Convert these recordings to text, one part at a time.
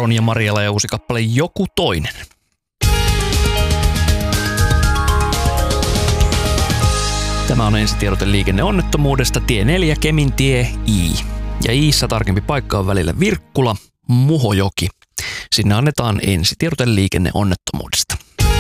Ronja Marjala ja uusi kappale Joku toinen. Tämä on ensitiedote liikenneonnettomuudesta tie 4 Kemintie I. Ja Iissä tarkempi paikka on välillä Virkkula, Muhojoki. Sinne annetaan ensitiedote liikenneonnettomuudesta.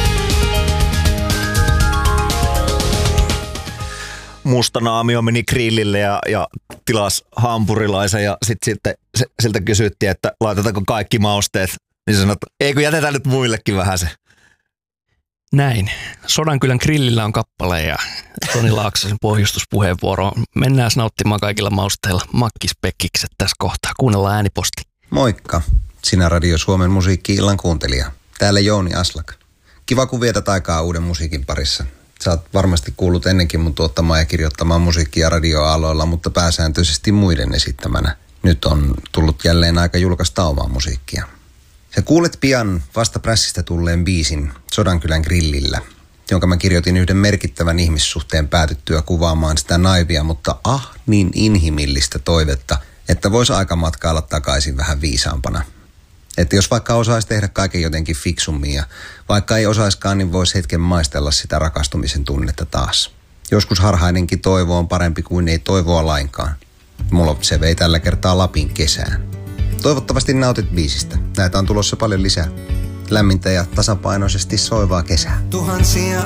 Musta naamio meni grillille ja tilasi hampurilaisen ja sitten siltä kysyttiin, että laitetaanko kaikki mausteet. Niin se sanoi, että ei kun jätetään nyt muillekin vähän se. Näin. Sodankylän grillillä on kappale ja Toni Laaksosen pohjustuspuheenvuoro. Mennään nauttimaan kaikilla mausteilla makkispekkikset tässä kohtaa. Kuunnellaan ääniposti. Moikka. Sinä Radio Suomen musiikki-illan kuuntelija. Täällä Jouni Aslak. Kiva kun vietät aikaa uuden musiikin parissa. Sä oot varmasti kuullut ennenkin mun tuottamaan ja kirjoittamaan musiikkia radioaloilla, mutta pääsääntöisesti muiden esittämänä. Nyt on tullut jälleen aika julkaista omaa musiikkia. Sä kuulet pian vasta prässistä tulleen biisin Sodankylän grillillä, jonka mä kirjoitin yhden merkittävän ihmissuhteen päätyttyä kuvaamaan sitä naivia, mutta niin inhimillistä toivetta, että vois aika matkailla takaisin vähän viisaampana. Että jos vaikka osaisi tehdä kaiken jotenkin fiksummin ja vaikka ei osaiskaan, niin voisi hetken maistella sitä rakastumisen tunnetta taas. Joskus harhainenkin toivo on parempi kuin ei toivoa lainkaan. Mulla se vei tällä kertaa Lapin kesään. Toivottavasti nautit biisistä. Näitä on tulossa paljon lisää. Lämmintä ja tasapainoisesti soivaa kesää. Tuhansia